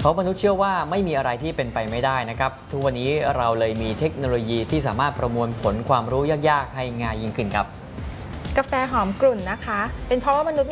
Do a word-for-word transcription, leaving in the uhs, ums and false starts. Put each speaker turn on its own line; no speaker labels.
เพราะมนุษย์เชื่อว่าไม่มีอะไรที่เป็นไปไม่ได้นะครับทุกวันนี้เราเลยมีเทคโนโลยีที่สามารถประมวลผลความรู้ยากๆให้ง่ายยิ่งขึ้นครับ
กาแฟหอมกลุ่นนะคะเป็นเพราะว่ามนุษย์